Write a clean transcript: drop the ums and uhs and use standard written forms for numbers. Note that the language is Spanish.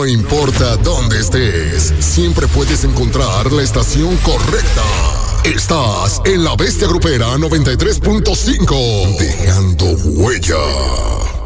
No importa dónde estés, siempre puedes encontrar la estación correcta. Estás en La Bestia Grupera 93.5, dejando huella.